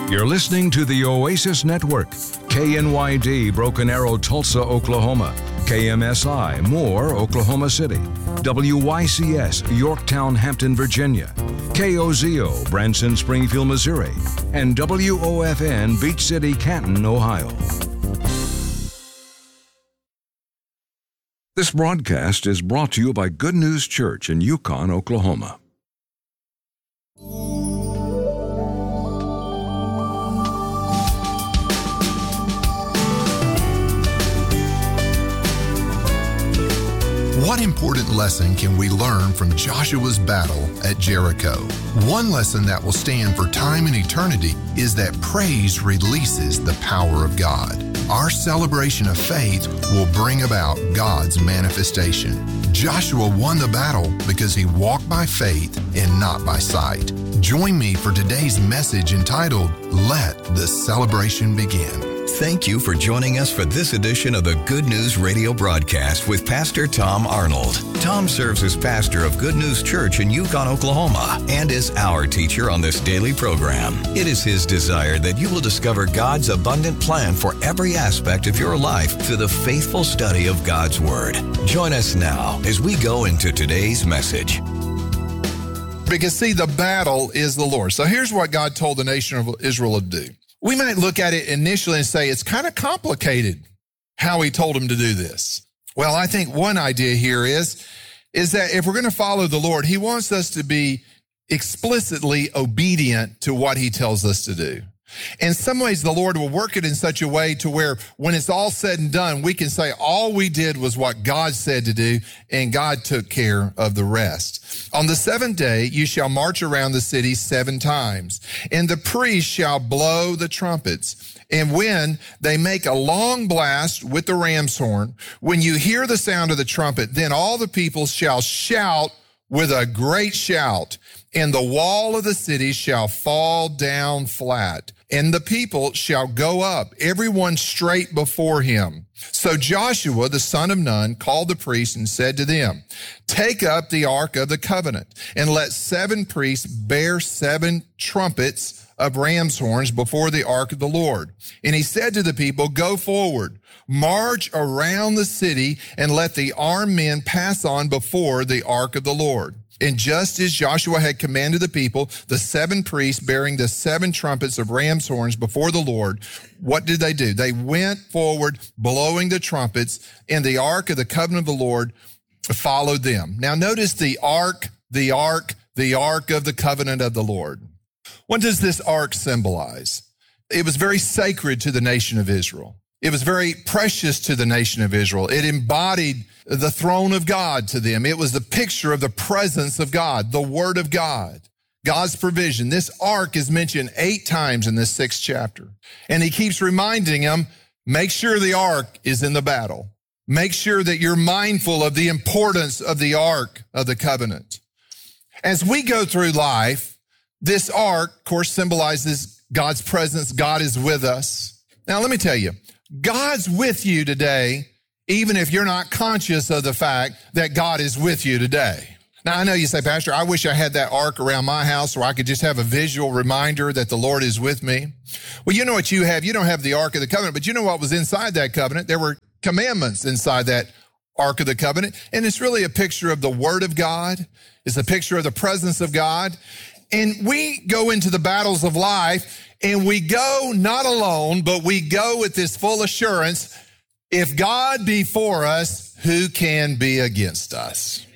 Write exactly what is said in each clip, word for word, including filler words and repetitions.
You're listening to the Oasis Network, K N Y D, Broken Arrow, Tulsa, Oklahoma, K M S I, Moore, Oklahoma City, W Y C S, Yorktown, Hampton, Virginia, K O Z O, Branson, Springfield, Missouri, and W O F N, Beach City, Canton, Ohio. This broadcast is brought to you by Good News Church in Yukon, Oklahoma. What important lesson can we learn from Joshua's battle at Jericho? One lesson that will stand for time and eternity is that praise releases the power of God. Our celebration of faith will bring about God's manifestation. Joshua won the battle because he walked by faith and not by sight. Join me for today's message entitled, Let the Celebration Begin. Thank you for joining us for this edition of the Good News Radio broadcast with Pastor Tom Arnold. Tom serves as pastor of Good News Church in Yukon, Oklahoma, and is our teacher on this daily program. It is his desire that you will discover God's abundant plan for every aspect of your life through the faithful study of God's Word. Join us now as we go into today's message. Because see, the battle is the Lord. So here's what God told the nation of Israel to do. We might look at it initially and say it's kind of complicated how he told them to do this. Well, I think one idea here is, is that if we're going to follow the Lord, he wants us to be explicitly obedient to what he tells us to do. In some ways, the Lord will work it in such a way to where when it's all said and done, we can say all we did was what God said to do, and God took care of the rest. On the seventh day, you shall march around the city seven times, and the priests shall blow the trumpets. And when they make a long blast with the ram's horn, when you hear the sound of the trumpet, then all the people shall shout with a great shout, and the wall of the city shall fall down flat, and the people shall go up, everyone straight before him. So Joshua, the son of Nun, called the priests and said to them, take up the ark of the covenant, and let seven priests bear seven trumpets of ram's horns before the ark of the Lord. And he said to the people, go forward, march around the city, and let the armed men pass on before the ark of the Lord. And just as Joshua had commanded the people, the seven priests bearing the seven trumpets of ram's horns before the Lord, what did they do? They went forward blowing the trumpets, and the ark of the covenant of the Lord followed them. Now notice the ark, the ark, the ark of the covenant of the Lord. What does this ark symbolize? It was very sacred to the nation of Israel. It was very precious to the nation of Israel. It embodied the throne of God to them. It was the picture of the presence of God, the Word of God, God's provision. This ark is mentioned eight times in this sixth chapter. And he keeps reminding them, make sure the ark is in the battle. Make sure that you're mindful of the importance of the ark of the covenant. As we go through life, this ark, of course, symbolizes God's presence. God is with us. Now, let me tell you, God's with you today, even if you're not conscious of the fact that God is with you today. Now, I know you say, Pastor, I wish I had that ark around my house where I could just have a visual reminder that the Lord is with me. Well, you know what you have? You don't have the ark of the covenant, but you know what was inside that covenant? There were commandments inside that ark of the covenant, and it's really a picture of the Word of God. It's a picture of the presence of God. And we go into the battles of life, and we go not alone, but we go with this full assurance, if God be for us, who can be against us?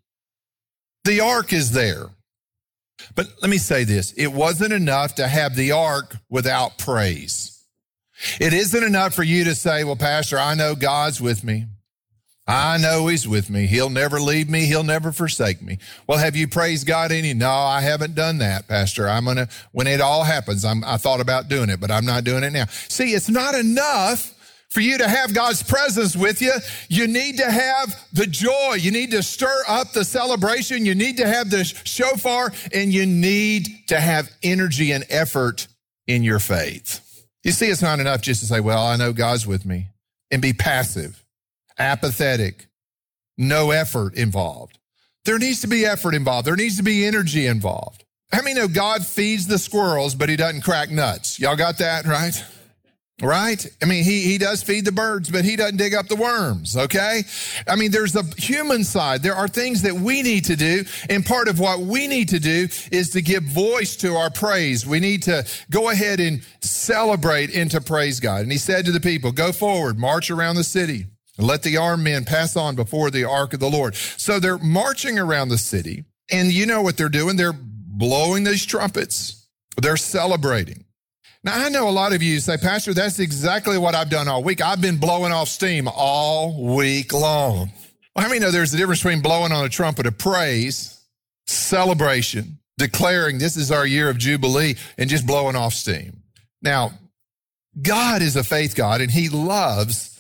The ark is there. But let me say this, it wasn't enough to have the ark without praise. It isn't enough for you to say, well, Pastor, I know God's with me. I know he's with me. He'll never leave me. He'll never forsake me. Well, have you praised God any? No, I haven't done that, Pastor. I'm going to, when it all happens, I'm, I thought about doing it, but I'm not doing it now. See, it's not enough for you to have God's presence with you. You need to have the joy. You need to stir up the celebration. You need to have the shofar, and you need to have energy and effort in your faith. You see, it's not enough just to say, well, I know God's with me, and be passive, apathetic, no effort involved. There needs to be effort involved. There needs to be energy involved. How many know God feeds the squirrels, but he doesn't crack nuts? Y'all got that, right? Right? I mean, he, he does feed the birds, but he doesn't dig up the worms, okay? I mean, there's the human side. There are things that we need to do, and part of what we need to do is to give voice to our praise. We need to go ahead and celebrate and to praise God. And he said to the people, go forward, march around the city, and let the armed men pass on before the ark of the Lord. So they're marching around the city, and you know what they're doing? They're blowing these trumpets. They're celebrating. Now, I know a lot of you say, Pastor, that's exactly what I've done all week. I've been blowing off steam all week long. Well, how many know there's a difference between blowing on a trumpet of praise, celebration, declaring this is our year of Jubilee, and just blowing off steam? Now, God is a faith God, and he loves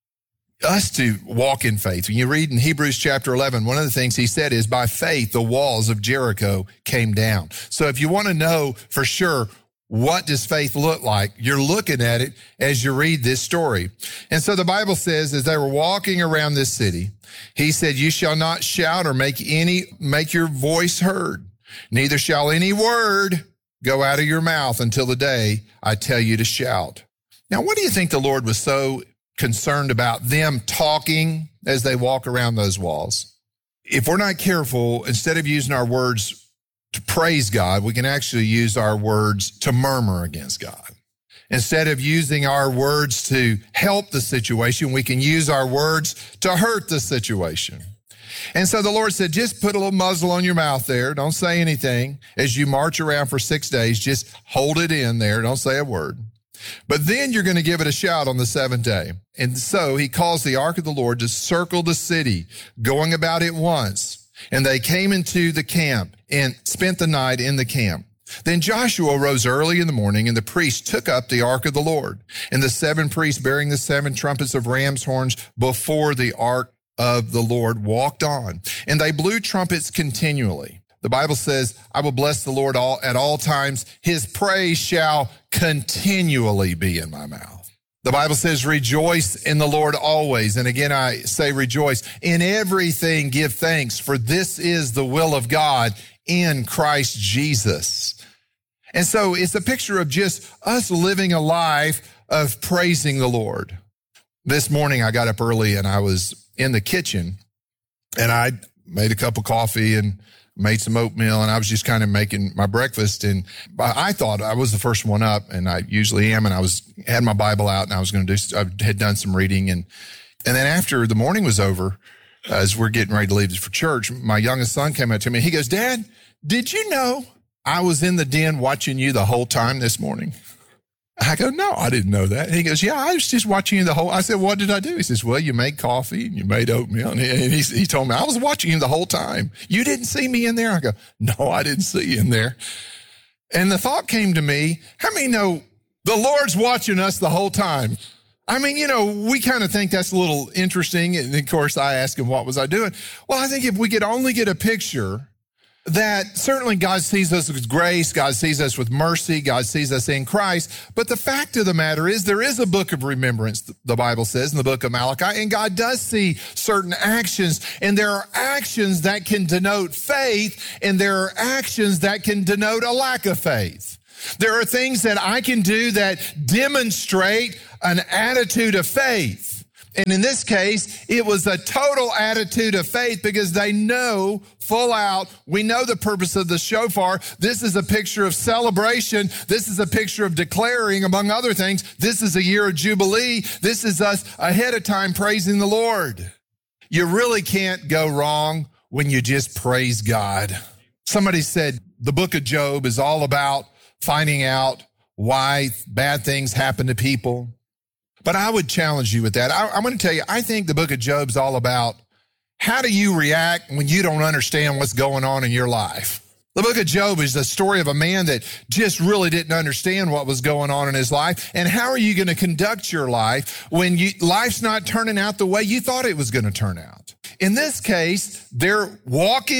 us to walk in faith. When you read in Hebrews chapter eleven, one of the things he said is, by faith, the walls of Jericho came down. So if you want to know for sure, what does faith look like? You're looking at it as you read this story. And so the Bible says, as they were walking around this city, he said, you shall not shout or make any, make your voice heard. Neither shall any word go out of your mouth until the day I tell you to shout. Now, what do you think the Lord was so concerned about them talking as they walk around those walls? If we're not careful, instead of using our words to praise God, we can actually use our words to murmur against God. Instead of using our words to help the situation, we can use our words to hurt the situation. And so the Lord said, just put a little muzzle on your mouth there. Don't say anything. As you march around for six days, just hold it in there. Don't say a word. But then you're going to give it a shout on the seventh day. And so he caused the ark of the Lord to circle the city, going about it once. And they came into the camp and spent the night in the camp. Then Joshua rose early in the morning, and the priests took up the ark of the Lord, and the seven priests bearing the seven trumpets of ram's horns before the ark of the Lord walked on. And they blew trumpets continually. The Bible says, I will bless the Lord all at all times. His praise shall continually be in my mouth. The Bible says, rejoice in the Lord always. And again, I say rejoice. In everything give thanks, for this is the will of God in Christ Jesus. And so it's a picture of just us living a life of praising the Lord. This morning I got up early and I was in the kitchen and I made a cup of coffee and made some oatmeal, and I was just kind of making my breakfast. And I thought I was the first one up, and I usually am. And I was had my Bible out, and I was going to do. I had done some reading, and and then after the morning was over, as we're getting ready to leave for church, my youngest son came up to me. He goes, "Dad, did you know I was in the den watching you the whole time this morning?" I go, "No, I didn't know that." He goes, "Yeah, I was just watching you the whole." I said, "What did I do?" He says, "Well, you made coffee and you made oatmeal." And he, and he, he told me, "I was watching you the whole time. You didn't see me in there?" I go, "No, I didn't see you in there." And the thought came to me, how many know the Lord's watching us the whole time? I mean, you know, we kind of think that's a little interesting. And of course, I asked him, what was I doing? Well, I think if we could only get a picture that certainly God sees us with grace, God sees us with mercy, God sees us in Christ. But the fact of the matter is there is a book of remembrance, the Bible says in the book of Malachi, and God does see certain actions, and there are actions that can denote faith, and there are actions that can denote a lack of faith. There are things that I can do that demonstrate an attitude of faith. And in this case, it was a total attitude of faith because they know full out, we know the purpose of the shofar. This is a picture of celebration. This is a picture of declaring, among other things, this is a year of Jubilee. This is us ahead of time praising the Lord. You really can't go wrong when you just praise God. Somebody said the book of Job is all about finding out why bad things happen to people. But I would challenge you with that. I, I'm going to tell you, I think the book of Job's all about how do you react when you don't understand what's going on in your life. The book of Job is the story of a man that just really didn't understand what was going on in his life. And how are you going to conduct your life when you, life's not turning out the way you thought it was going to turn out? In this case, they're walking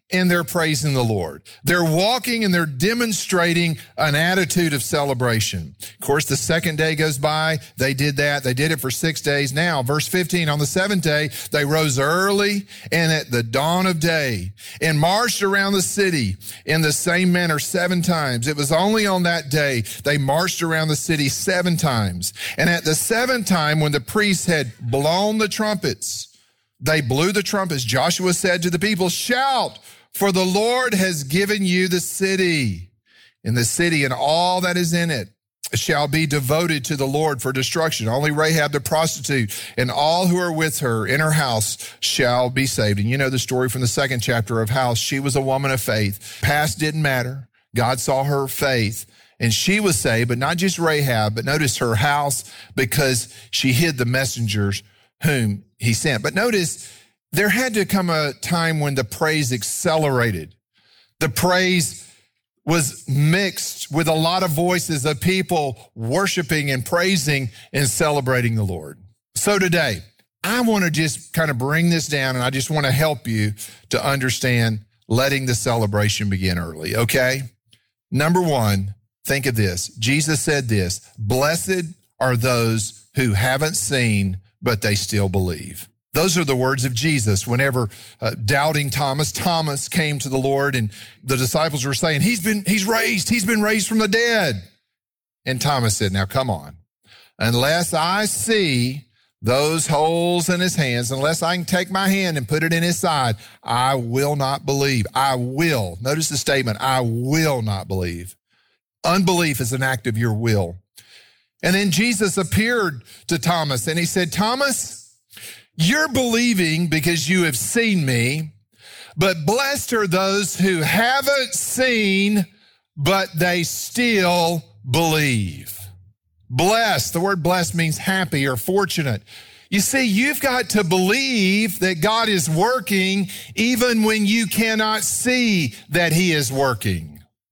and they're praising the Lord. They're walking and they're demonstrating an attitude of celebration. Of course, the second day goes by. They did that. They did it for six days. Now, verse fifteen, on the seventh day, they rose early and at the dawn of day and marched around the city in the same manner seven times. It was only on that day they marched around the city seven times. And at the seventh time, when the priests had blown the trumpets, they blew the trumpets. Joshua said to the people, "Shout, for the Lord has given you the city, and the city and all that is in it shall be devoted to the Lord for destruction. Only Rahab the prostitute and all who are with her in her house shall be saved." And you know the story from the second chapter of how she was a woman of faith. Past didn't matter. God saw her faith, and she was saved, but not just Rahab, but notice her house, because she hid the messengers whom he sent. But notice, there had to come a time when the praise accelerated. The praise was mixed with a lot of voices of people worshiping and praising and celebrating the Lord. So today, I want to just kind of bring this down, and I just want to help you to understand letting the celebration begin early, okay? Number one, think of this. Jesus said this, "Blessed are those who haven't seen, but they still believe." Those are the words of Jesus whenever uh, doubting Thomas, Thomas came to the Lord, and the disciples were saying, he's been, he's raised, he's been raised from the dead. And Thomas said, "Now come on, unless I see those holes in his hands, unless I can take my hand and put it in his side, I will not believe." I will. Notice the statement, I will not believe. Unbelief is an act of your will. And then Jesus appeared to Thomas and he said, "Thomas, you're believing because you have seen me, but blessed are those who haven't seen, but they still believe." Blessed, the word blessed means happy or fortunate. You see, you've got to believe that God is working even when you cannot see that he is working.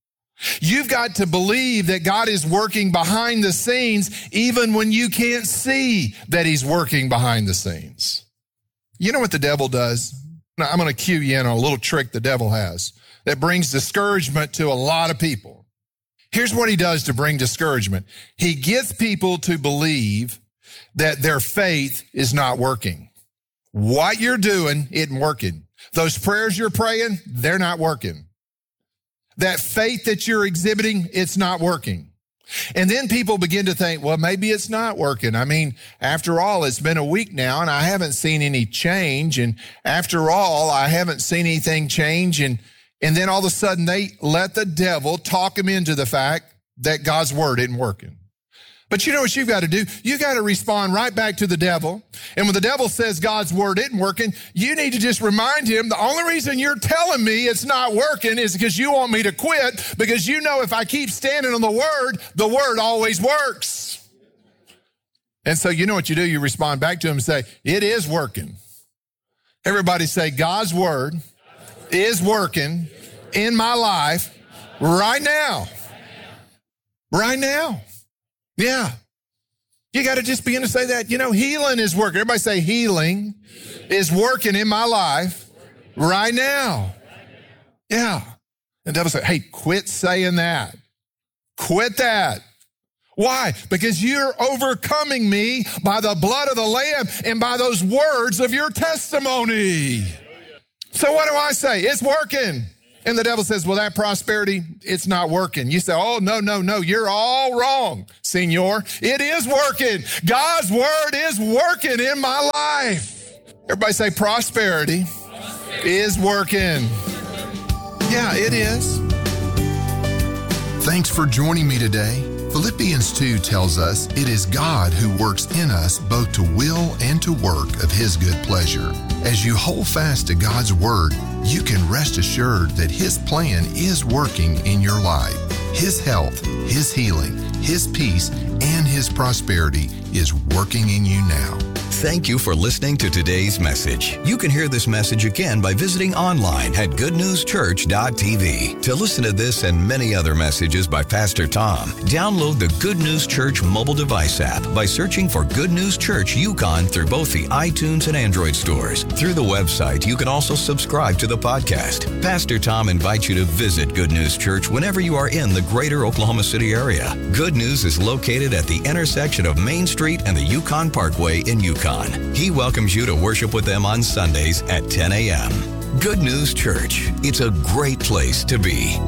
You've got to believe that God is working behind the scenes even when you can't see that he's working behind the scenes. You know what the devil does? Now, I'm going to cue you in on a little trick the devil has that brings discouragement to a lot of people. Here's what he does to bring discouragement. He gets people to believe that their faith is not working. What you're doing isn't working. Those prayers you're praying, they're not working. That faith that you're exhibiting, it's not working. And then people begin to think, well, maybe it's not working. I mean, after all, it's been a week now and I haven't seen any change. And after all, I haven't seen anything change. And, and then all of a sudden they let the devil talk them into the fact that God's word isn't working. But you know what you've got to do? You got to respond right back to the devil. And when the devil says God's word isn't working, you need to just remind him, the only reason you're telling me it's not working is because you want me to quit, because you know if I keep standing on the word, the word always works. And so you know what you do? You respond back to him and say, it is working. Everybody say, God's word is working in my life right now. Right now. Yeah. You got to just begin to say that. You know, healing is working. Everybody say healing is working in my life right now. Yeah. And the devil said, hey, quit saying that. Quit that. Why? Because you're overcoming me by the blood of the Lamb and by those words of your testimony. So what do I say? It's working. And the devil says, well, that prosperity, it's not working. You say, oh, no, no, no, you're all wrong, senor. It is working. God's word is working in my life. Everybody say prosperity, prosperity. is working. Yeah, it is. Thanks for joining me today. Philippians two tells us it is God who works in us both to will and to work of his good pleasure. As you hold fast to God's word, you can rest assured that his plan is working in your life. His health, his healing, his peace, and his prosperity is working in you now. Thank you for listening to today's message. You can hear this message again by visiting online at good news church dot t v. To listen to this and many other messages by Pastor Tom, download the Good News Church mobile device app by searching for Good News Church Yukon through both the iTunes and Android stores. Through the website, you can also subscribe to the podcast. Pastor Tom invites you to visit Good News Church whenever you are in the greater Oklahoma City area. Good News is located at the intersection of Main Street and the Yukon Parkway in Yukon. He welcomes you to worship with them on Sundays at ten a.m. Good News Church. It's a great place to be.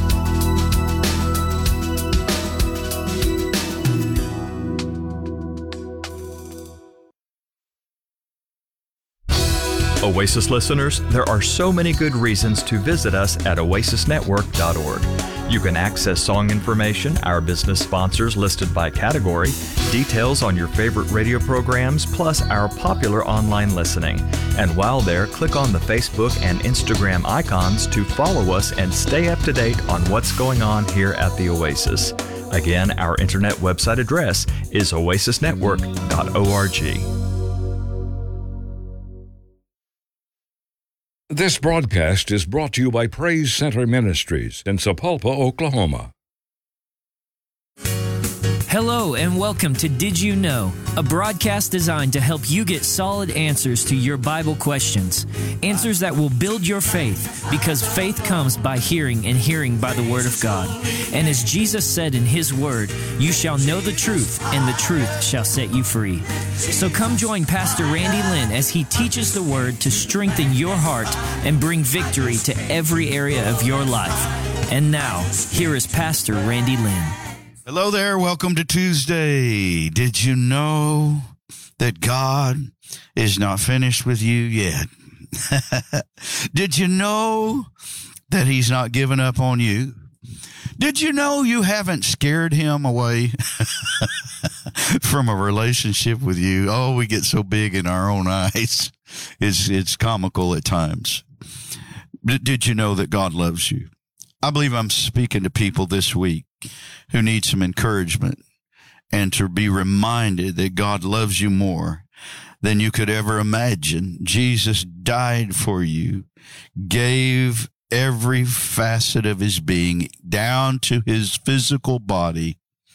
Oasis listeners, there are so many good reasons to visit us at oasis network dot org. You can access song information, our business sponsors listed by category, details on your favorite radio programs, plus our popular online listening. And while there, click on the Facebook and Instagram icons to follow us and stay up to date on what's going on here at the Oasis. Again, our internet website address is oasis network dot org. This broadcast is brought to you by Praise Center Ministries in Sapulpa, Oklahoma. Hello and welcome to Did You Know, a broadcast designed to help you get solid answers to your Bible questions. Answers that will build your faith, because faith comes by hearing and hearing by the Word of God. And as Jesus said in His Word, you shall know the truth, and the truth shall set you free. So come join Pastor Randy Lynn as he teaches the Word to strengthen your heart and bring victory to every area of your life. And now, here is Pastor Randy Lynn. Hello there. Welcome to Tuesday. Did you know that God is not finished with you yet? Did you know that He's not given up on you? Did you know you haven't scared Him away from a relationship with you? Oh, we get so big in our own eyes. It's, it's comical at times. Did you know that God loves you? I believe I'm speaking to people this week who need some encouragement and to be reminded that God loves you more than you could ever imagine. Jesus died for you, gave every facet of His being down to His physical body,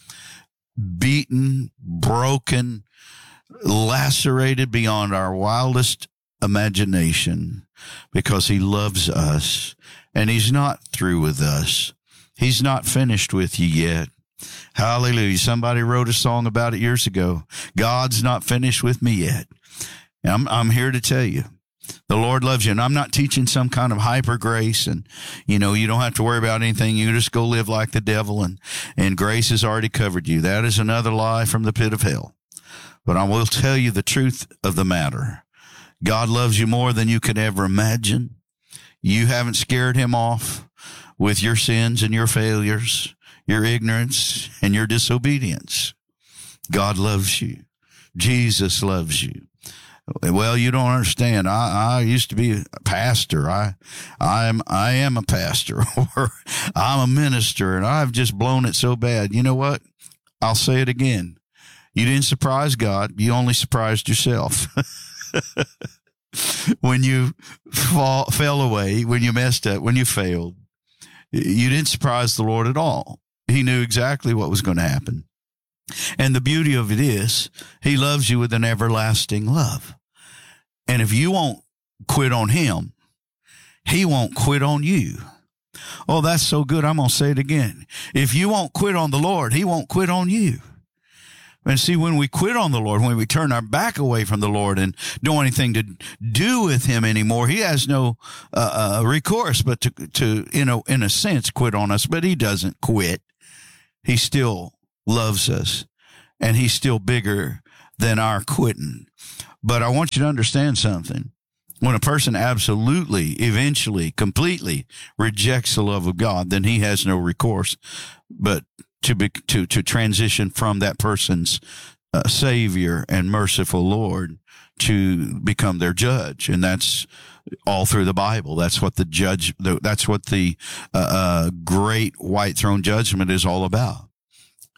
beaten, broken, lacerated beyond our wildest imagination, because He loves us and He's not through with us. He's not finished with you yet. Hallelujah. Somebody wrote a song about it years ago. God's not finished with me yet. And I'm, I'm here to tell you, the Lord loves you. And I'm not teaching some kind of hyper grace and, you know, you don't have to worry about anything. You just go live like the devil and, and grace has already covered you. That is another lie from the pit of hell. But I will tell you the truth of the matter. God loves you more than you could ever imagine. You haven't scared Him off with your sins and your failures, your ignorance and your disobedience. God loves you. Jesus loves you. Well, you don't understand. I, I used to be a pastor. I, I am, I am a pastor, or I'm a minister, and I've just blown it so bad. You know what? I'll say it again. You didn't surprise God. You only surprised yourself. When you fall, fell away, when you messed up, when you failed, you didn't surprise the Lord at all. He knew exactly what was going to happen. And the beauty of it is, He loves you with an everlasting love. And if you won't quit on Him, He won't quit on you. Oh, that's so good. I'm going to say it again. If you won't quit on the Lord, He won't quit on you. And see, when we quit on the Lord, when we turn our back away from the Lord and don't want anything to do with Him anymore, He has no uh, uh, recourse but to, to, you know, in a sense, quit on us. But He doesn't quit. He still loves us, and He's still bigger than our quitting. But I want you to understand something. When a person absolutely, eventually, completely rejects the love of God, then he has no recourse but to be, to to transition from that person's uh, Savior and merciful Lord to become their judge, and that's all through the Bible. That's what the judge. That's what the uh, uh, great white throne judgment is all about.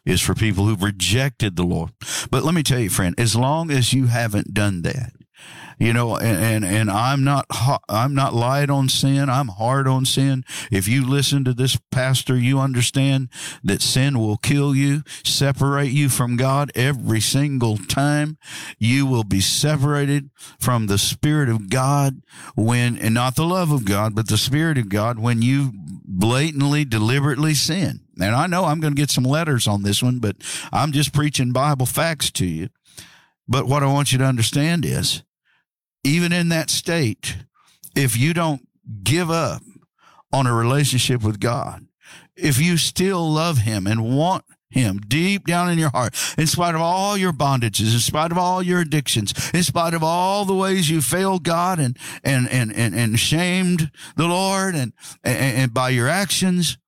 is for people who've rejected the Lord. But let me tell you, friend, as long as you haven't done that, you know, and, and, and I'm not, I'm not light on sin. I'm hard on sin. If you listen to this pastor, you understand that sin will kill you, separate you from God every single time. You will be separated from the Spirit of God when, and not the love of God, but the Spirit of God when you blatantly, deliberately sin. And I know I'm going to get some letters on this one, but I'm just preaching Bible facts to you. But what I want you to understand is, even in that state, if you don't give up on a relationship with God, if you still love him and want him deep down in your heart, in spite of all your bondages, in spite of all your addictions, in spite of all the ways you failed God and and and and, and shamed the Lord and, and and by your actions,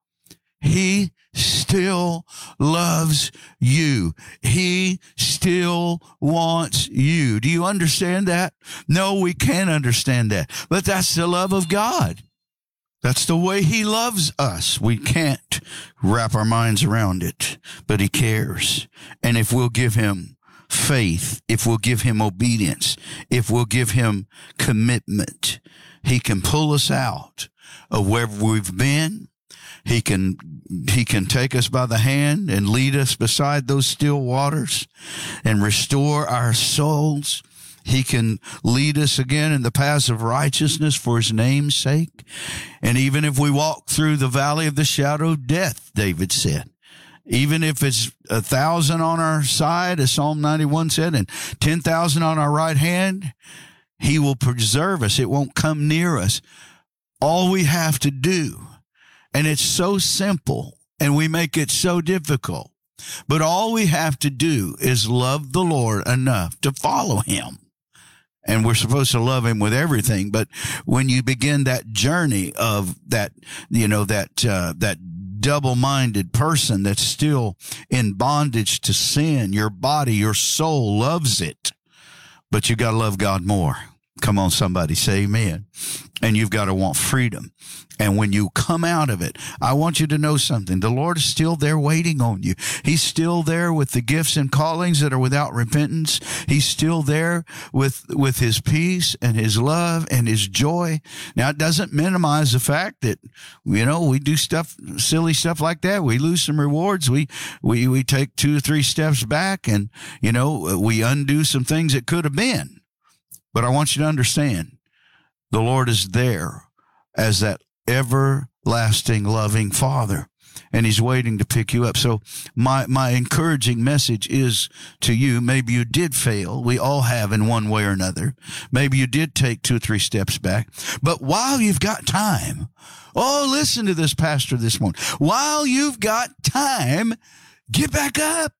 he still loves you. He still wants you. Do you understand that? No, we can't understand that. But that's the love of God. That's the way he loves us. We can't wrap our minds around it, but he cares. And if we'll give him faith, if we'll give him obedience, if we'll give him commitment, he can pull us out of where we've been. He can, he can take us by the hand and lead us beside those still waters and restore our souls. He can lead us again in the paths of righteousness for his name's sake. And even if we walk through the valley of the shadow of death, David said, even if it's a thousand on our side, as Psalm ninety-one said, and ten thousand on our right hand, he will preserve us. It won't come near us. All we have to do, and it's so simple, and we make it so difficult, but all we have to do is love the Lord enough to follow him. And we're supposed to love him with everything. But when you begin that journey of that, you know, that, uh, that double-minded person that's still in bondage to sin, your body, your soul loves it, but you got to love God more. Come on, somebody say amen. And you've got to want freedom. And when you come out of it, I want you to know something. The Lord is still there waiting on you. He's still there with the gifts and callings that are without repentance. He's still there with, with his peace and his love and his joy. Now, it doesn't minimize the fact that, you know, we do stuff, silly stuff like that. We lose some rewards. We, we, we take two or three steps back and, you know, we undo some things that could have been. But I want you to understand, the Lord is there as that everlasting loving Father, and he's waiting to pick you up. So my my encouraging message is to you, maybe you did fail. We all have in one way or another. Maybe you did take two or three steps back. But while you've got time, oh, listen to this pastor this morning. While you've got time, get back up.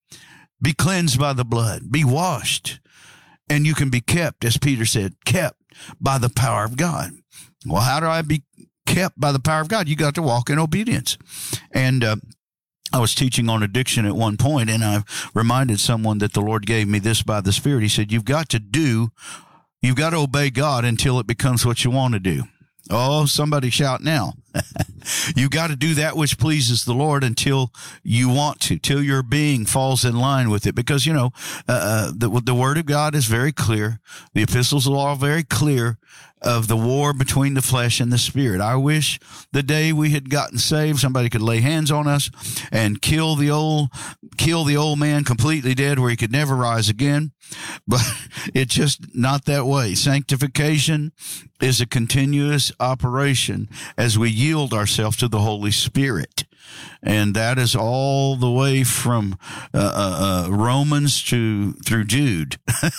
Be cleansed by the blood. Be washed. And you can be kept, as Peter said, kept by the power of God. Well, how do I be kept by the power of God? You got to walk in obedience. And uh, I was teaching on addiction at one point, and I reminded someone that the Lord gave me this by the Spirit. He said, you've got to do, you've got to obey God until it becomes what you want to do. Oh, somebody shout now. You got to do that which pleases the Lord until you want to, till your being falls in line with it. Because, you know, uh, the, the Word of God is very clear. The epistles are all very clear of the war between the flesh and the spirit. I wish the day we had gotten saved, somebody could lay hands on us and kill the old, kill the old man completely dead where he could never rise again. But it's just not that way. Sanctification is a continuous operation as we yield ourselves to the Holy Spirit. And that is all the way from uh, uh, Romans to through Jude.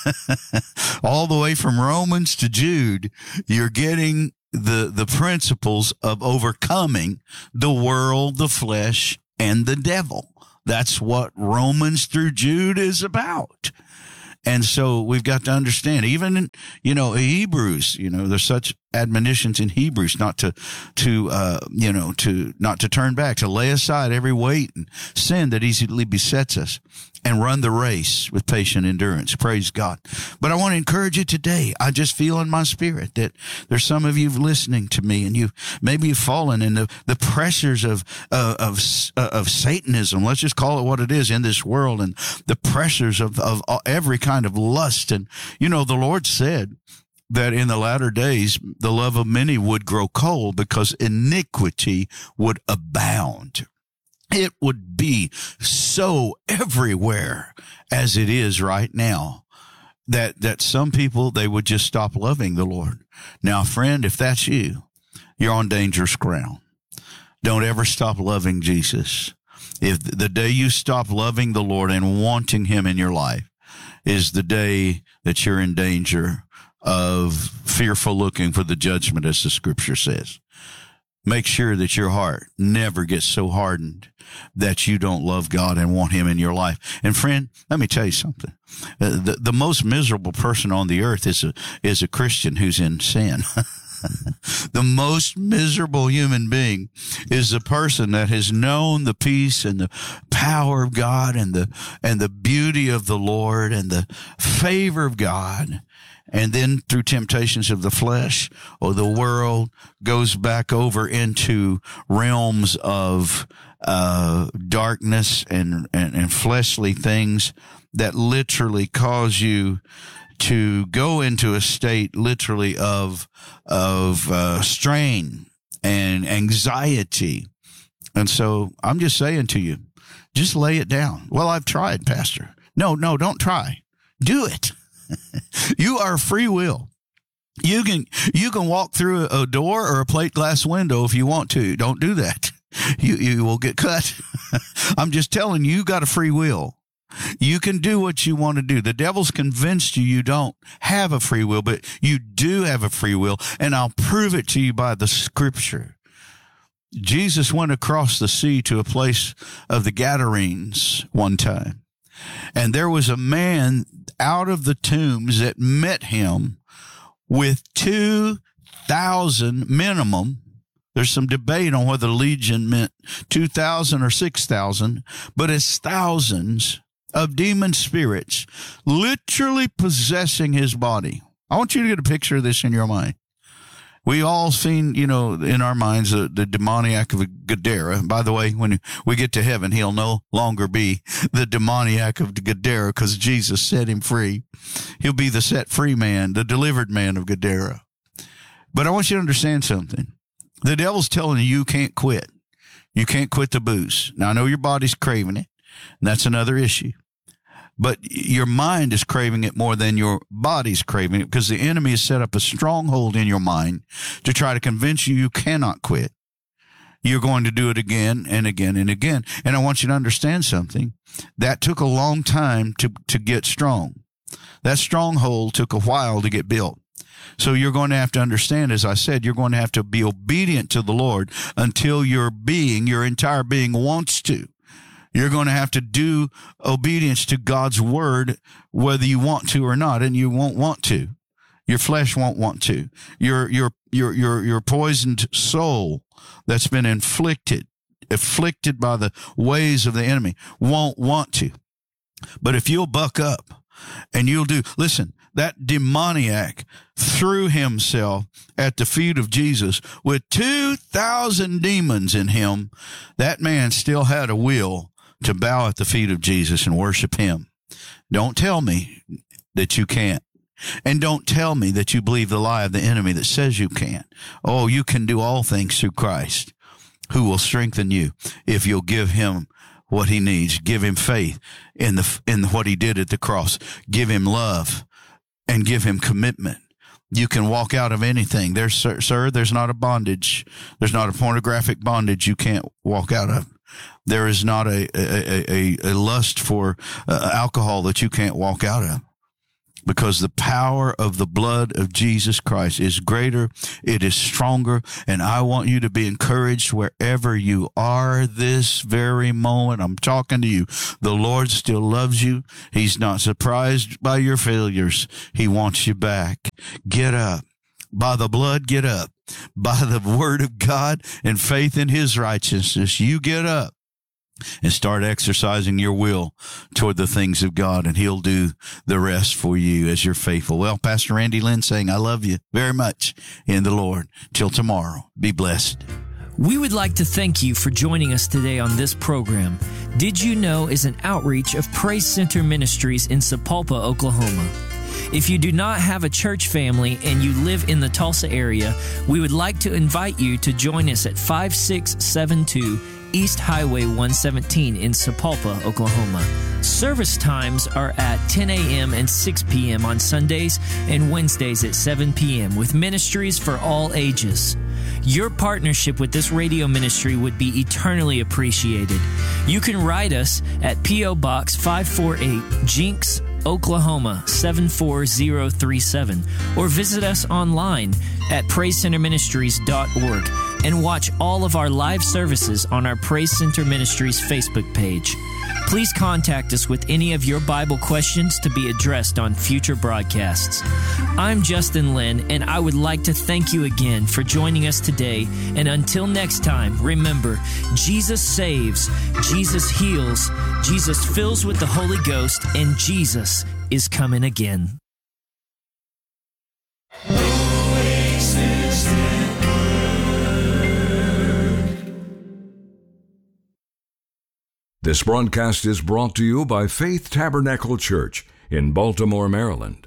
All the way from Romans to Jude, you're getting the the principles of overcoming the world, the flesh, and the devil. That's what Romans through Jude is about. And so we've got to understand, even in, you know, Hebrews, you know, there's such admonitions in Hebrews not to, to, uh, you know, to not to turn back, to lay aside every weight and sin that easily besets us, and run the race with patient endurance. Praise God. But I want to encourage you today. I just feel in my spirit that there's some of you listening to me, and you maybe you've fallen in the, the pressures of, uh, of, uh, of Satanism. Let's just call it what it is in this world, and the pressures of, of every kind of lust. And, you know, the Lord said that in the latter days, the love of many would grow cold because iniquity would abound. It would be so everywhere as it is right now that, that some people, they would just stop loving the Lord. Now, friend, if that's you, you're on dangerous ground. Don't ever stop loving Jesus. If the day you stop loving the Lord and wanting him in your life is the day that you're in danger of fearful looking for the judgment, as the scripture says. Make sure that your heart never gets so hardened that you don't love God and want him in your life. And friend, let me tell you something. Uh, the, the most miserable person on the earth is a, is a Christian who's in sin. The most miserable human being is the person that has known the peace and the power of God and the, and the beauty of the Lord and the favor of God. And then through temptations of the flesh or the world goes back over into realms of uh, darkness and, and, and fleshly things that literally cause you to go into a state literally of, of uh, strain and anxiety. And so I'm just saying to you, just lay it down. Well, I've tried, Pastor. No, no, don't try. Do it. You are free will. You can you can walk through a door or a plate glass window if you want to. Don't do that. You you will get cut. I'm just telling you, you got a free will. You can do what you want to do. The devil's convinced you you don't have a free will, but you do have a free will, and I'll prove it to you by the scripture. Jesus went across the sea to a place of the Gadarenes one time. And there was a man out of the tombs that met him with two thousand minimum. There's some debate on whether legion meant two thousand or six thousand, but it's thousands of demon spirits literally possessing his body. I want you to get a picture of this in your mind. We all seen, you know, in our minds, the, the demoniac of Gadara. By the way, when we get to heaven, he'll no longer be the demoniac of Gadara because Jesus set him free. He'll be the set free man, the delivered man of Gadara. But I want you to understand something. The devil's telling you you can't quit. You can't quit the booze. Now, I know your body's craving it, and that's another issue. But your mind is craving it more than your body's craving it because the enemy has set up a stronghold in your mind to try to convince you you cannot quit. You're going to do it again and again and again. And I want you to understand something. That took a long time to, to get strong. That stronghold took a while to get built. So you're going to have to understand, as I said, you're going to have to be obedient to the Lord until your being, your entire being wants to. You're going to have to do obedience to God's word, whether you want to or not, and you won't want to. Your flesh won't want to. Your your your your your poisoned soul that's been inflicted, afflicted by the ways of the enemy, won't want to. But if you'll buck up and you'll do, listen, that demoniac threw himself at the feet of Jesus with two thousand demons in him. That man still had a will to bow at the feet of Jesus and worship him. Don't tell me that you can't. And don't tell me that you believe the lie of the enemy that says you can't. Oh, you can do all things through Christ, who will strengthen you if you'll give him what he needs. Give him faith in the in what he did at the cross. Give him love and give him commitment. You can walk out of anything. There's, sir, sir, there's not a bondage. There's not a pornographic bondage you can't walk out of. There is not a, a, a, a lust for uh, alcohol that you can't walk out of, because the power of the blood of Jesus Christ is greater. It is stronger. And I want you to be encouraged wherever you are this very moment. I'm talking to you. The Lord still loves you. He's not surprised by your failures. He wants you back. Get up. By the blood, get up. By the word of God and faith in his righteousness, you get up and start exercising your will toward the things of God, and he'll do the rest for you as you're faithful. Well, Pastor Randy Lynn saying, I love you very much in the Lord. Till tomorrow, be blessed. We would like to thank you for joining us today on this program. Did You Know is an outreach of Praise Center Ministries in Sapulpa, Oklahoma. If you do not have a church family and you live in the Tulsa area, we would like to invite you to join us at five six seven two East Highway one seventeen in Sapulpa, Oklahoma. Service times are at ten a.m. and six p.m. on Sundays and Wednesdays at seven p.m. with ministries for all ages. Your partnership with this radio ministry would be eternally appreciated. You can write us at P O. Box five forty-eight, Jinx, Oklahoma seven four zero three seven, or visit us online at praise center ministries dot org and watch all of our live services on our Praise Center Ministries Facebook page. Please contact us with any of your Bible questions to be addressed on future broadcasts. I'm Justin Lynn, and I would like to thank you again for joining us today. And until next time, remember, Jesus saves, Jesus heals, Jesus fills with the Holy Ghost, and Jesus is coming again. This broadcast is brought to you by Faith Tabernacle Church in Baltimore, Maryland.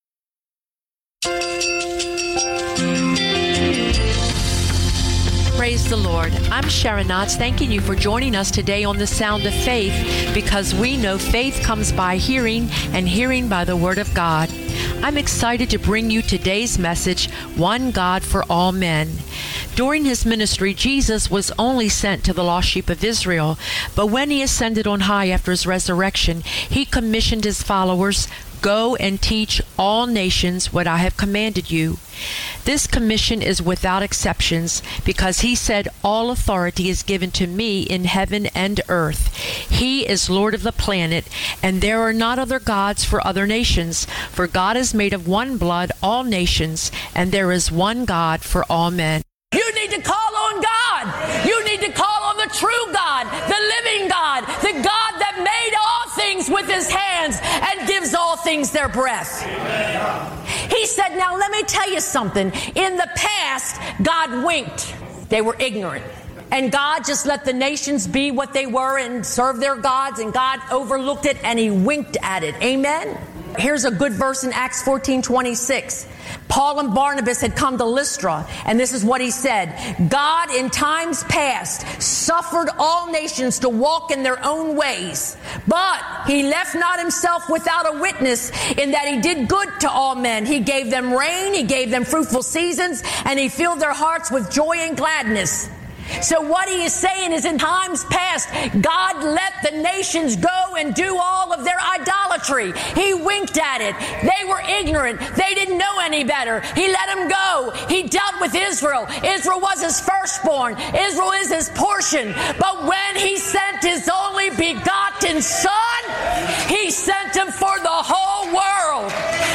Praise the Lord. I'm Sharon Knotts, thanking you for joining us today on The Sound of Faith, because we know faith comes by hearing, and hearing by the Word of God. I'm excited to bring you today's message, One God for All Men. During his ministry, Jesus was only sent to the lost sheep of Israel, but when he ascended on high after his resurrection, he commissioned his followers, go and teach all nations what I have commanded you. This commission is without exceptions, because he said, all authority is given to me in heaven and earth. He is Lord of the planet, and there are not other gods for other nations, for God is made of one blood all nations, and there is one God for all men. You need to call on God. You need to call on the true God, the living God, the God that made all things with his hands and gives all things their breath. Amen. He said, now let me tell you something. In the past, God winked. They were ignorant. And God just let the nations be what they were and serve their gods, and God overlooked it and he winked at it. Amen? Here's a good verse in Acts fourteen twenty-six. Paul and Barnabas had come to Lystra, and this is what he said. God in times past suffered all nations to walk in their own ways, but he left not himself without a witness, in that he did good to all men. He gave them rain, he gave them fruitful seasons, and he filled their hearts with joy and gladness. So what he is saying is, in times past, God let the nations go and do all of their idolatry. He winked at it. They were ignorant. They didn't know any better. He let them go. He dealt with Israel. Israel was his firstborn. Israel is his portion. But when he sent his only begotten Son, he sent him for the whole world.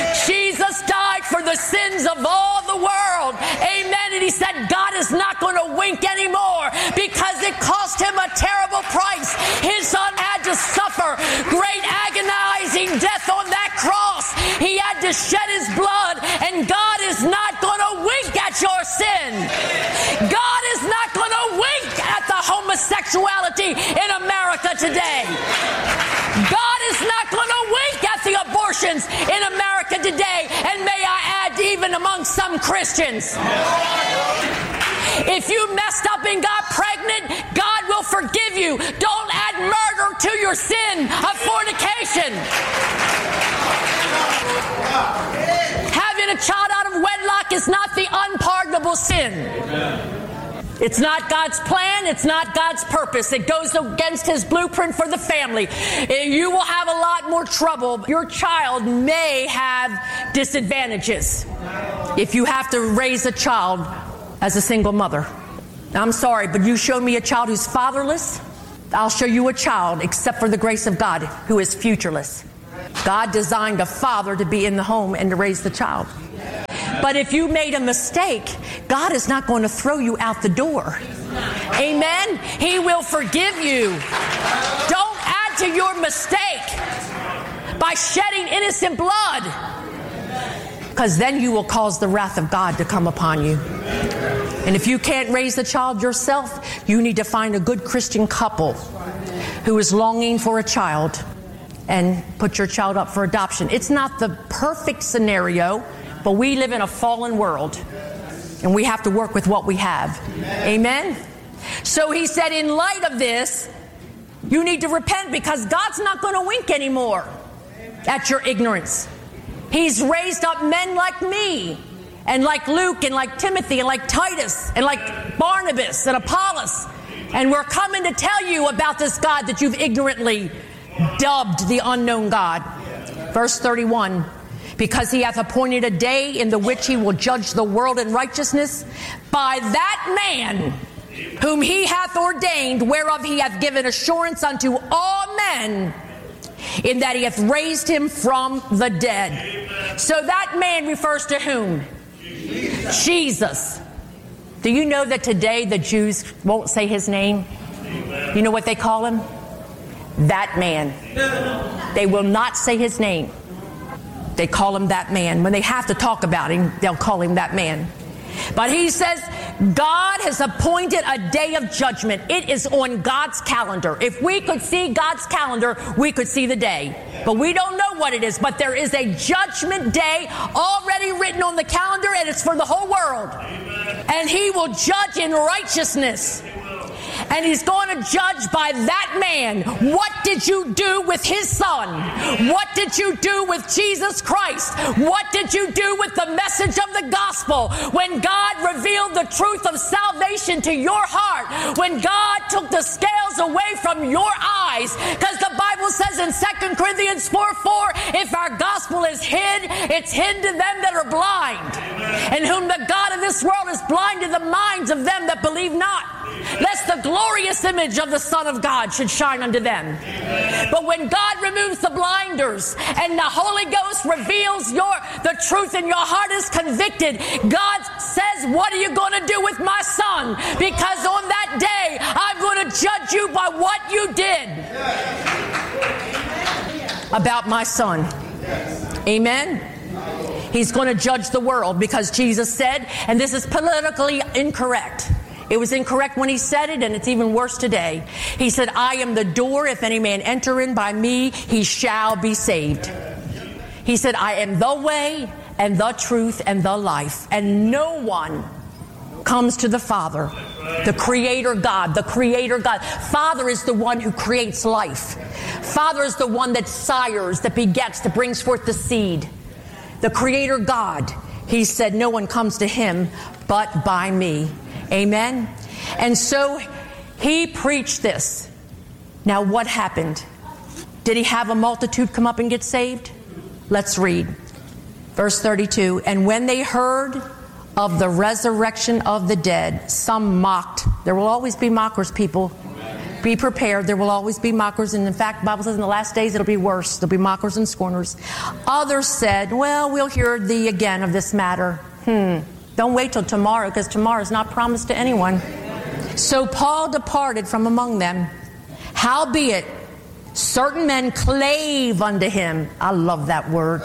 Jesus died for the sins of all the world. Amen. And he said God is not going to wink anymore, because it cost him a terrible price. His Son had to suffer great agonizing death on that cross. He had to shed his blood, and God is not going to wink at your sin. God is not going to wink at the homosexuality in America today. God is not going to wink at the abortions in America today, and may I add, even among some Christians. If you messed up and got pregnant, God will forgive you. Don't add murder to your sin of fornication. Having a child out of wedlock is not the unpardonable sin. It's not God's plan. It's not God's purpose. It goes against his blueprint for the family. You will have a lot more trouble. Your child may have disadvantages if you have to raise a child as a single mother. I'm sorry, but you show me a child who's fatherless, I'll show you a child, except for the grace of God, who is futureless. God designed a father to be in the home and to raise the child. But if you made a mistake, God is not going to throw you out the door. Amen? He will forgive you. Don't add to your mistake by shedding innocent blood, because then you will cause the wrath of God to come upon you. And if you can't raise the child yourself, you need to find a good Christian couple who is longing for a child and put your child up for adoption. It's not the perfect scenario, but we live in a fallen world, and we have to work with what we have. Amen? So he said, in light of this, you need to repent, because God's not going to wink anymore at your ignorance. He's raised up men like me, and like Luke, and like Timothy, and like Titus, and like Barnabas, and Apollos. And we're coming to tell you about this God that you've ignorantly dubbed the unknown God. Verse thirty-one, because he hath appointed a day in the which he will judge the world in righteousness by that man whom he hath ordained, whereof he hath given assurance unto all men, in that he hath raised him from the dead. So that man refers to whom? Jesus. Jesus. Do you know that today the Jews won't say his name? You know what they call him? That man. They will not say his name. They call him that man. When they have to talk about him, they'll call him that man. But he says, God has appointed a day of judgment. It is on God's calendar. If we could see God's calendar, we could see the day. But we don't know what it is. But there is a judgment day already written on the calendar, and it's for the whole world. And he will judge in righteousness. And he's going to judge by that man. What did you do with his son? What did you do with Jesus Christ? What did you do with the message of the gospel? When God revealed the truth of salvation to your heart, when God took the scales away from your eyes, because the Bible says in Second Corinthians four four, if our gospel is hid, it's hid to them that are blind, and whom the God of this world is blind to the minds of them that believe not, lest the glorious image of the Son of God should shine unto them. But when God removes the blinders and the Holy Ghost reveals your the truth and your heart is convicted, God says, what are you going to do with my son? Because on that day, I'm going to judge you by what you did about my son. Amen? He's going to judge the world, because Jesus said, and this is politically incorrect. It was incorrect when he said it, and it's even worse today. He said, I am the door. If any man enter in by me, he shall be saved. He said, I am the way and the truth and the life. And no one comes to the Father, the Creator God, the Creator God. Father is the one who creates life. Father is the one that sires, that begets, that brings forth the seed. The Creator God, he said, no one comes to him but by me. Amen? And so he preached this. Now what happened? Did he have a multitude come up and get saved? Let's read. Verse thirty-two, and when they heard of the resurrection of the dead, some mocked. There will always be mockers, people. Be prepared. There will always be mockers. And in fact, the Bible says in the last days it'll be worse. There'll be mockers and scorners. Others said, well, we'll hear thee again of this matter. Hmm. Don't wait till tomorrow, because tomorrow is not promised to anyone. So Paul departed from among them. Howbeit, certain men clave unto him. I love that word.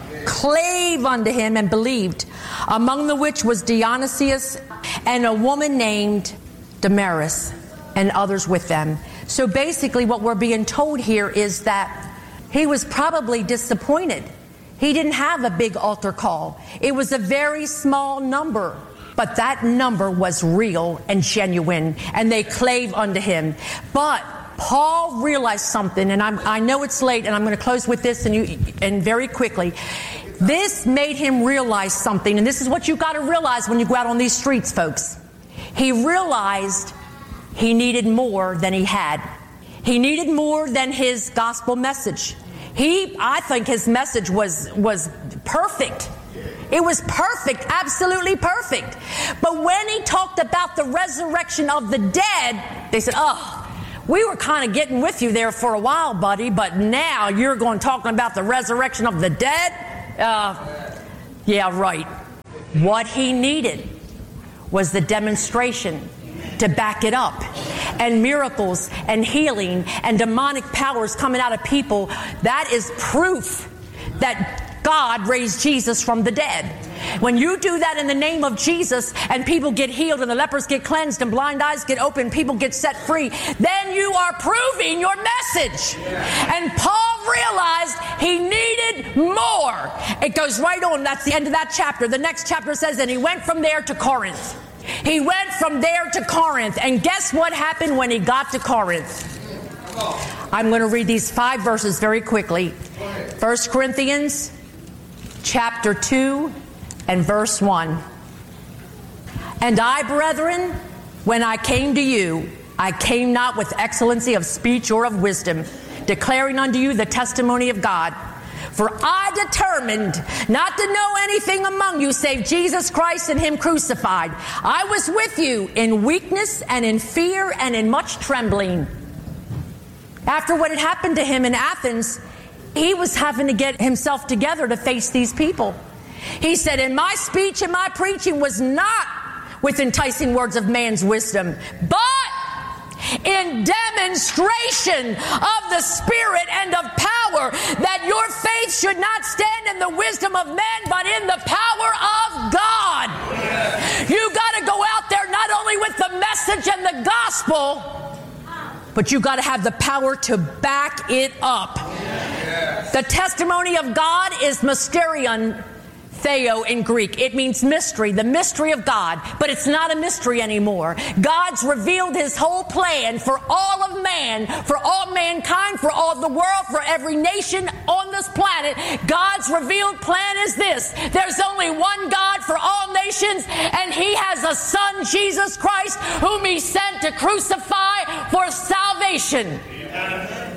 Clave unto him and believed, among the which was Dionysius and a woman named Damaris, and others with them. So basically what we're being told here is that he was probably disappointed. He didn't have a big altar call. It was a very small number, but that number was real and genuine, and they clave unto him. But Paul realized something, and I'm, I know it's late, and I'm going to close with this and, you, and very quickly. This made him realize something, and this is what you've got to realize when you go out on these streets, folks. He realized he needed more than he had. He needed more than his gospel message. He, I think his message was, was perfect. It was perfect, absolutely perfect. But when he talked about the resurrection of the dead, they said, oh, we were kind of getting with you there for a while, buddy, but now you're going talking about the resurrection of the dead? Uh, yeah, right. What he needed was the demonstration to back it up. And miracles and healing and demonic powers coming out of people, that is proof that God raised Jesus from the dead. When you do that in the name of Jesus and people get healed and the lepers get cleansed and blind eyes get opened, people get set free, then you are proving your message. And Paul realized he needed more. It goes right on. That's the end of that chapter. The next chapter says, and he went from there to Corinth. He went from there to Corinth. And guess what happened when he got to Corinth? I'm going to read these five verses very quickly. First Corinthians chapter two and verse one. And I, brethren, when I came to you, I came not with excellency of speech or of wisdom, declaring unto you the testimony of God. For I determined not to know anything among you save Jesus Christ and him crucified. I was with you in weakness and in fear and in much trembling. After what had happened to him in Athens, he was having to get himself together to face these people. He said, and my speech and my preaching was not with enticing words of man's wisdom, but in demonstration of the Spirit and of power, that your faith should not stand in the wisdom of men, but in the power of God. You got to go out there not only with the message and the gospel, but you got to have the power to back it up. The testimony of God is mysterion Theo in Greek. It means mystery, the mystery of God. But it's not a mystery anymore. God's revealed his whole plan for all of man, for all mankind, for all the world, for every nation on this planet. God's revealed plan is this. There's only one God for all nations, and he has a son, Jesus Christ, whom he sent to crucify for salvation. Amen.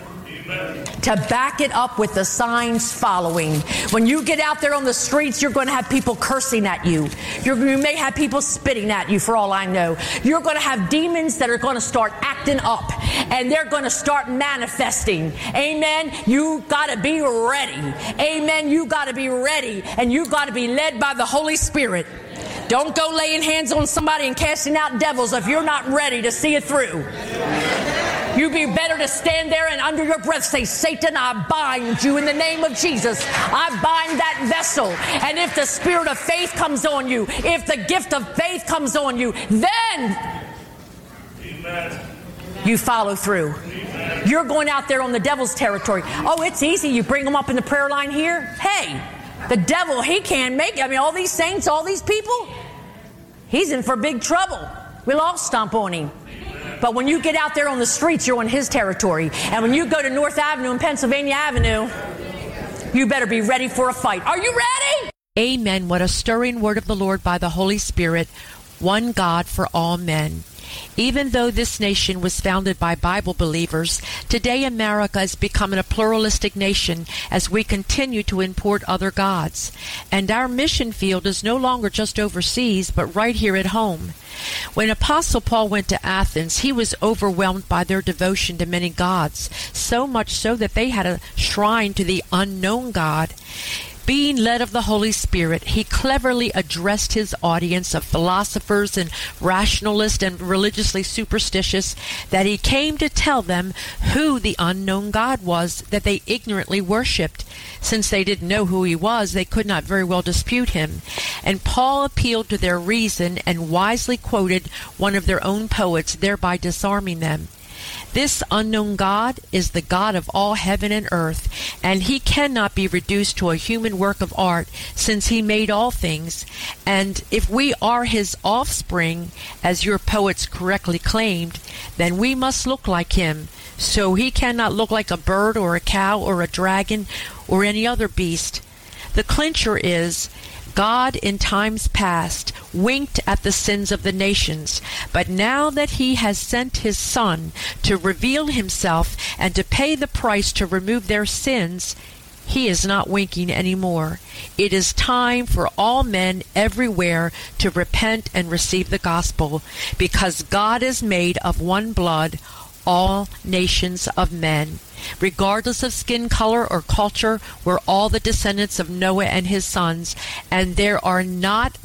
To back it up with the signs following. When you get out there on the streets, you're going to have people cursing at you. You're, you may have people spitting at you, for all I know. You're going to have demons that are going to start acting up, and they're going to start manifesting. Amen. You got to be ready. Amen. You got to be ready, and you got to be led by the Holy Spirit. Don't go laying hands on somebody and casting out devils if you're not ready to see it through. You'd be better to stand there and under your breath say, Satan, I bind you in the name of Jesus. I bind that vessel. And if the spirit of faith comes on you, if the gift of faith comes on you, then Amen. You follow through. Amen. You're going out there on the devil's territory. Oh, it's easy. You bring them up in the prayer line here. Hey, the devil, he can't make it. I mean, all these saints, all these people, he's in for big trouble. We'll all stomp on him. But when you get out there on the streets, you're on his territory. And when you go to North Avenue and Pennsylvania Avenue, you better be ready for a fight. Are you ready? Amen. What a stirring word of the Lord by the Holy Spirit. One God for all men. Even though this nation was founded by Bible believers, today America is becoming a pluralistic nation as we continue to import other gods. And our mission field is no longer just overseas, but right here at home. When Apostle Paul went to Athens, he was overwhelmed by their devotion to many gods, so much so that they had a shrine to the unknown God. Being led of the Holy Spirit, he cleverly addressed his audience of philosophers and rationalists and religiously superstitious that he came to tell them who the unknown God was that they ignorantly worshipped. Since they didn't know who he was, they could not very well dispute him. And Paul appealed to their reason and wisely quoted one of their own poets, thereby disarming them. This unknown God is the God of all heaven and earth, and he cannot be reduced to a human work of art, since he made all things. And if we are his offspring, as your poets correctly claimed, then we must look like him. So he cannot look like a bird or a cow or a dragon or any other beast. The clincher is, God in times past winked at the sins of the nations, but now that he has sent his Son to reveal himself and to pay the price to remove their sins, he is not winking anymore. It is time for all men everywhere to repent and receive the gospel, because God is made of one blood, all nations of men. Regardless of skin color or culture, we're all the descendants of Noah and his sons, and there are not